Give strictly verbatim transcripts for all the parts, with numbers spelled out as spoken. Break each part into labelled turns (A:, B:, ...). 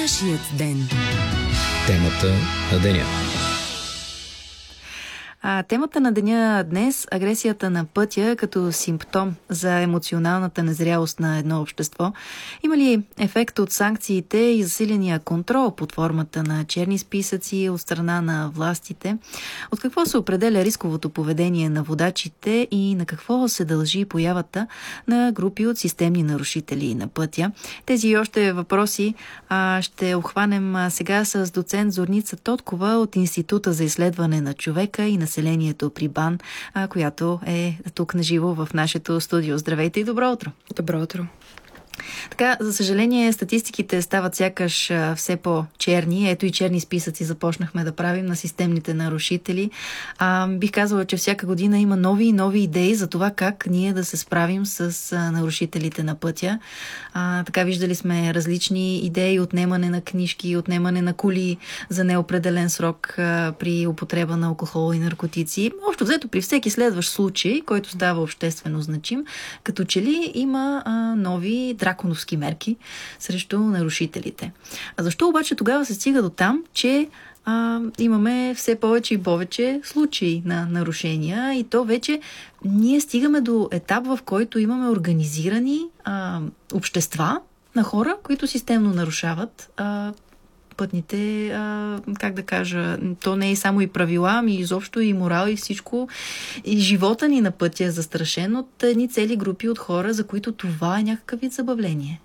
A: Нашият ден.
B: Темата на деня.
C: А, темата на деня днес – агресията на пътя като симптом за емоционалната незрялост на едно общество. Има ли ефект от санкциите и засиления контрол под формата на черни списъци от страна на властите? От какво се определя рисковото поведение на водачите и на какво се дължи появата на групи от системни нарушители на пътя? Тези и още въпроси а, ще обхванем сега с доцент Зорница Тоткова от Института за изследване на човека и населението при БАН, а, която е тук наживо в нашето студио. Здравейте и добро утро!
D: Добро утро!
C: Така, за съжаление, статистиките стават сякаш а, все по-черни. Ето и черни списъци започнахме да правим на системните нарушители. А, бих казала, че всяка година има нови и нови идеи за това как ние да се справим с а, нарушителите на пътя. А, така виждали сме различни идеи, отнемане на книжки, отнемане на коли за неопределен срок а, при употреба на алкохол и наркотици. Общо взето при всеки следващ случай, който става обществено значим, като че ли има а, нови драконовски мерки срещу нарушителите. А защо обаче тогава се стига до там, че а, имаме все повече и повече случаи на нарушения и то вече ние стигаме до етап, в който имаме организирани а, общества на хора, които системно нарушават а, пътните, а, как да кажа, то не е само и правила, ами изобщо и морал и всичко. И живота ни на пътя е застрашен от едни цели групи от хора, за които това е някакъв вид забавление.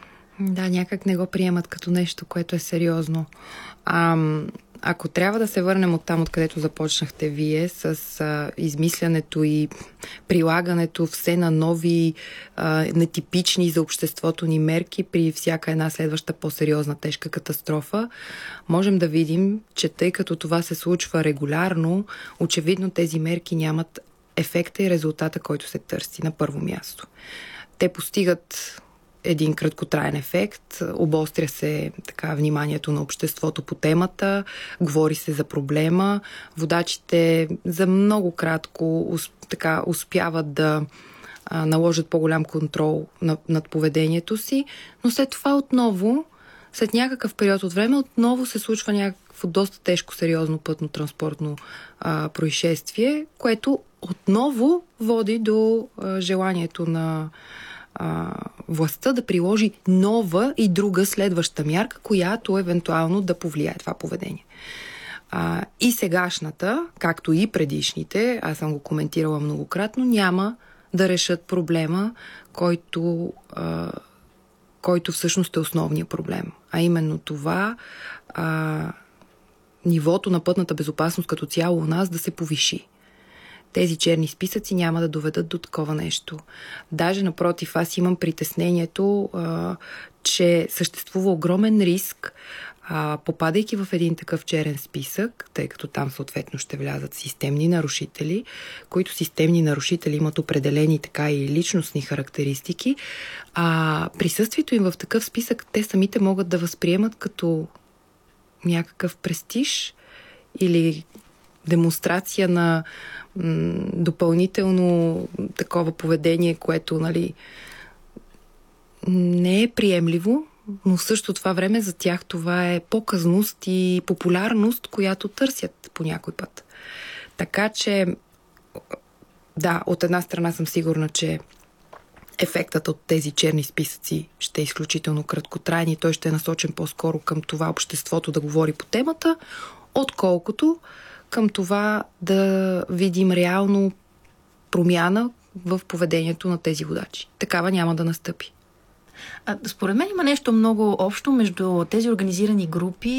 D: Да, някак не го приемат като нещо, което е сериозно. А, ако трябва да се върнем от там, откъдето започнахте вие, с а, измислянето и прилагането все на нови, а, нетипични за обществото ни мерки при всяка една следваща по-сериозна тежка катастрофа, можем да видим, че тъй като това се случва регулярно, очевидно тези мерки нямат ефекта и резултата, който се търси на първо място. Те постигат един краткотраен ефект, обостря се така вниманието на обществото по темата, говори се за проблема, водачите за много кратко така успяват да а, наложат по-голям контрол на, над поведението си, но след това отново, след някакъв период от време, отново се случва някакво доста тежко, сериозно пътно-транспортно а, происшествие, което отново води до а, желанието на А, властта да приложи нова и друга следваща мярка, която евентуално да повлияе това поведение. А, и сегашната, както и предишните, аз съм го коментирала многократно, няма да решат проблема, който, а, който всъщност е основният проблем. А именно това а, нивото на пътната безопасност като цяло у нас да се повиши. Тези черни списъци няма да доведат до такова нещо. Даже напротив, аз имам притеснението, а, че съществува огромен риск, а, попадайки в един такъв черен списък, тъй като там съответно ще влязат системни нарушители, които системни нарушители имат определени така и личностни характеристики, а присъствието им в такъв списък те самите могат да възприемат като някакъв престиж или демонстрация на м, допълнително такова поведение, което, нали, не е приемливо, но в същото това време за тях това е показност и популярност, която търсят по някой път. Така че, да, от една страна съм сигурна, че ефектът от тези черни списъци ще е изключително краткотраен и той ще е насочен по-скоро към това обществото да говори по темата, отколкото към това да видим реално промяна в поведението на тези водачи. Такава няма да настъпи.
C: А, според мен има нещо много общо между тези организирани групи